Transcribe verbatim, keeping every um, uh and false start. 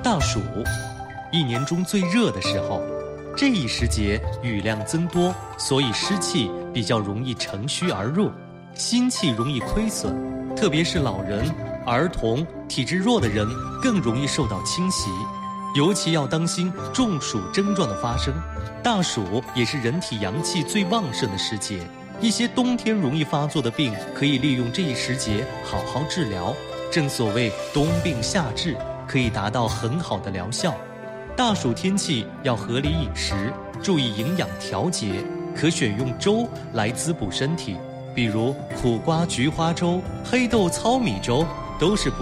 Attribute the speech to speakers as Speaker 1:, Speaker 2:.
Speaker 1: 大暑，一年中最热的时候，这一时节雨量增多，所以湿气比较容易乘虚而入，心气容易亏损，特别是老人、儿童、体质弱的人更容易受到侵袭，尤其要当心中暑症状的发生。大暑也是人体阳气最旺盛的时节，一些冬天容易发作的病可以利用这一时节好好治疗。正所谓冬病夏治，可以达到很好的疗效。大暑天气要合理饮食，注意营养调节，可选用粥来滋补身体，比如苦瓜菊花粥、黑豆糙米粥都是不